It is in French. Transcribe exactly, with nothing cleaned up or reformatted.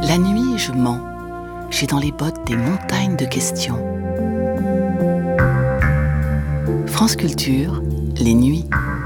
La nuit, je mens. J'ai dans les bottes des montagnes de questions. France Culture, les nuits.